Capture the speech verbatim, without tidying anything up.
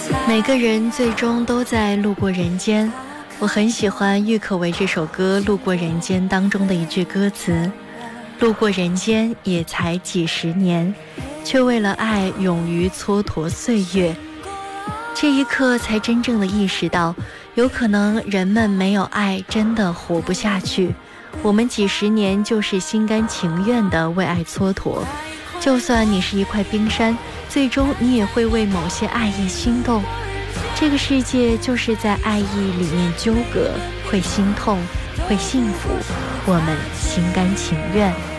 每个人最终都在路过人间。我很喜欢郁可唯这首歌《路过人间》当中的一句歌词：路过人间也才几十年，却为了爱勇于蹉跎岁月。这一刻才真正的意识到，有可能人们没有爱真的活不下去。我们几十年就是心甘情愿地为爱蹉跎，就算你是一块冰山，最终你也会为某些爱意心动。这个世界就是在爱意里面纠葛，会心痛，会幸福，我们心甘情愿。